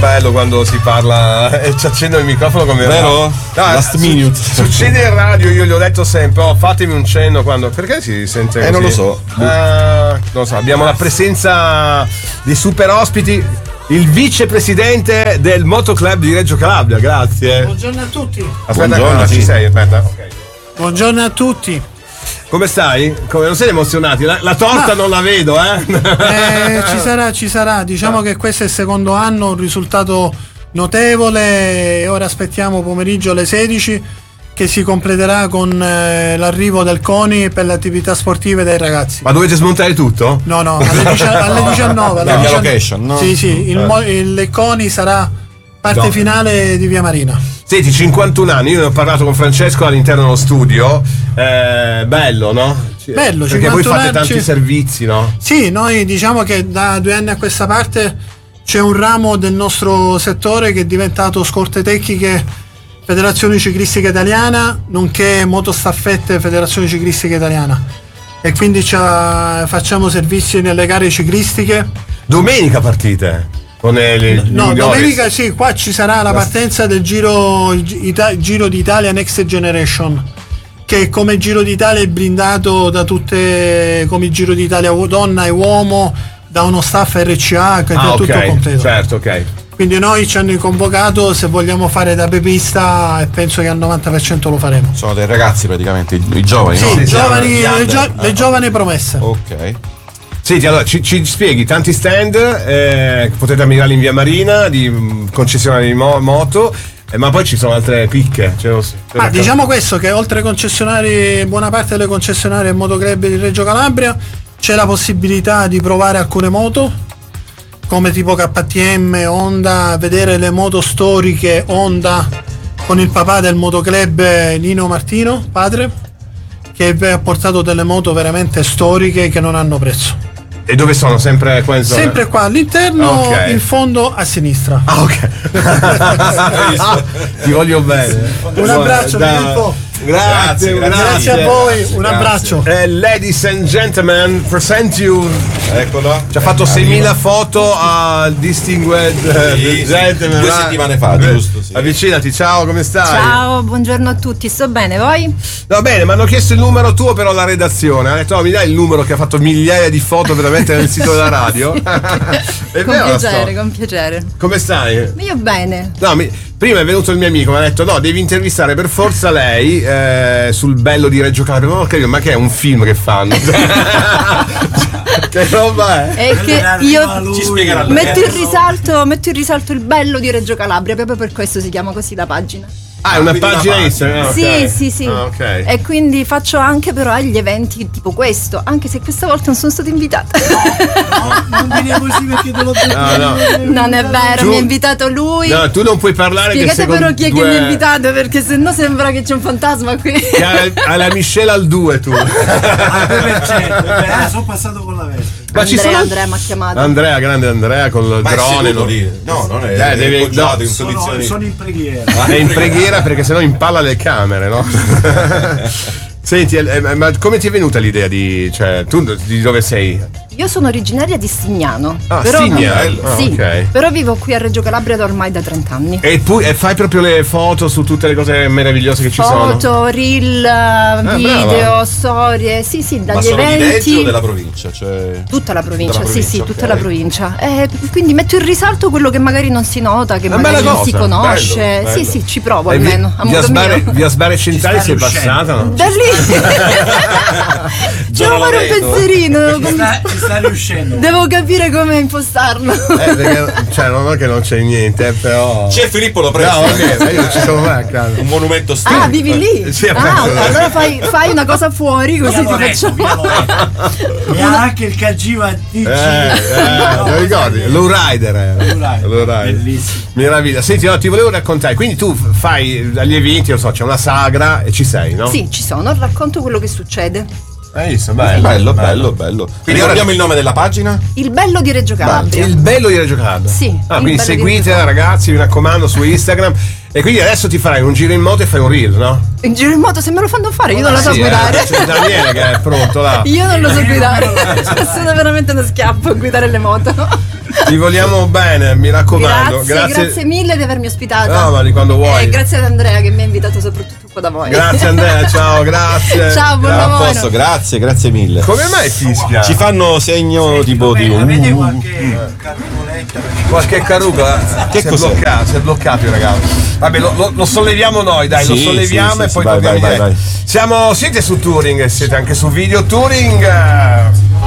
bello quando si parla e ci accendo il microfono come vero? Last minute. Succede in radio, io gli ho detto sempre, fatemi un cenno quando. Perché si sente così? Non lo so. Non lo so, abbiamo la presenza di super ospiti. Il vicepresidente del Motoclub di Reggio Calabria, grazie. Buongiorno a tutti. Aspetta, buongiorno, ci sei, aspetta. Okay. Buongiorno a tutti. Come stai? Non siete emozionati? La torta non la vedo, Ci sarà. Diciamo che questo è il secondo anno, un risultato notevole. Ora aspettiamo pomeriggio alle 16 che si completerà con l'arrivo del CONI per le attività sportive dei ragazzi. Ma dovete smontare tutto? No, alle 19. La location, no? Sì, il CONI sarà parte finale di Via Marina. Senti, 51 anni, io ne ho parlato con Francesco all'interno dello studio. Bello, no? Bello, perché voi fate tanti servizi, no? Sì, noi diciamo che da 2 anni a questa parte c'è un ramo del nostro settore che è diventato scorte tecniche Federazione Ciclistica Italiana, nonché motostaffette Federazione Ciclistica Italiana, e quindi facciamo servizi nelle gare ciclistiche. Domenica partite? Domenica sì, qua ci sarà la partenza del Giro d'Italia Next Generation, che come Giro d'Italia è blindato da tutte, come il Giro d'Italia donna e uomo, da uno staff RCA che è tutto completo. Certo, ok. Quindi noi ci hanno convocato se vogliamo fare da pepista, e penso che al 90% lo faremo. Sono dei ragazzi praticamente, i giovani, sì, no? le giovani promesse. Ok. Senti, allora ci spieghi tanti stand, potete ammirarli in Via Marina, di concessionarie di moto, ma poi ci sono altre picche. Diciamo questo, che oltre ai concessionari, buona parte delle concessionarie del Motoclub di Reggio Calabria c'è la possibilità di provare alcune moto come tipo KTM, Honda, vedere le moto storiche Honda con il papà del Motoclub, Nino Martino, padre, che ha portato delle moto veramente storiche che non hanno prezzo. E dove sono? Sempre qua in zona? Sempre qua all'interno, in fondo a sinistra. Ti voglio bene. Un abbraccio, Filippo. Grazie a voi, un abbraccio. Ladies and gentlemen, present you. Eccola. Ci ha fatto 6.000 foto a Distinguished Gentleman. 2 settimane fa, giusto? Sì. Avvicinati, ciao, come stai? Ciao, buongiorno a tutti, sto bene, voi? Va bene, mi hanno chiesto il numero tuo però alla redazione. Ha detto, mi dai il numero, che ha fatto migliaia di foto veramente nel sito della radio? Con piacere. Come stai? Io bene. No, prima è venuto il mio amico, mi ha detto no, devi intervistare per forza lei sul bello di Reggio Calabria. Ma che è un film che fanno? Che roba è? È che io ci spiegherà metto in risalto il bello di Reggio Calabria, proprio per questo si chiama così la pagina. Ah, è una pagina Instagram? Sì. Okay. E quindi faccio anche però agli eventi tipo questo, anche se questa volta non sono stata invitata. Non viene così perché te l'ho detto. No. Non è vero, mi ha invitato lui. No, tu non puoi parlare. Spiegate però chi è che mi ha invitato, perché sennò sembra che c'è un fantasma qui. Alla Michelle al 2 tu. Al 2%. Sono passato con la veste. Ma Andrea mi ha chiamato. Andrea, grande Andrea, con il drone. No, non è Sono in preghiera. È in preghiera perché sennò impalla le camere, no? Senti, ma come ti è venuta l'idea tu di dove sei? Io sono originaria di Stignano. Stignano? Sì, okay. però vivo qui a Reggio Calabria ormai da 30 anni. E fai proprio le foto su tutte le cose meravigliose che ci sono? Foto, reel, video, brava. Storie, sì, dagli eventi. Ma di Reggio o della provincia? Tutta la provincia, sì, okay. Tutta la provincia. Quindi metto in risalto quello che magari non si nota, che magari non si conosce. Bello. Sì, ci provo almeno. Via Sbarre Centrali si è passata, no? Da lì devo fare un pensierino. Ci sta riuscendo. Devo capire come impostarlo. Perché non è che non c'è niente, però. C'è Filippo, lo prendo. No, ok, io non ci sono mai a casa. Un monumento storico. Ah, vivi lì? Sì, allora fai una cosa fuori, così ti facciamo. E anche il Cagiva TG. Lo ricordi? Lowrider era. Bellissimo. Meraviglia. Senti, ti volevo raccontare, quindi tu fai agli eventi, non so, c'è una sagra e ci sei, no? Sì, ci sono, racconto quello che succede. Bello. Quindi ora abbiamo il nome della pagina? Il bello di Reggio Calabria. Il bello di Reggio Calabria. Sì. Quindi seguitela, ragazzi, mi raccomando, su Instagram. E quindi adesso ti farai un giro in moto e fai un reel, no? In giro in moto, se me lo fanno fare, io non lo so guidare. C'è Daniele che è pronto là. Io non lo so guidare. Sono veramente uno schiaffo a guidare le moto. Ti vogliamo bene, mi raccomando. Grazie mille di avermi ospitato. No, ma di quando vuoi. E grazie ad Andrea che mi ha invitato soprattutto da voi. Grazie Andrea, ciao, grazie. Ciao, buon lavoro. A posto, grazie mille. Come mai fischia? Ci fanno segno tipo di qualche caruga. Che si cos'è? Si è bloccato il ragazzo. Vabbè, lo solleviamo noi, dai, lo Sì, solleviamo sì, e sì, poi vai, torniamo vai, in diretta. vai. Siete su Touring e siete anche su Video Touring.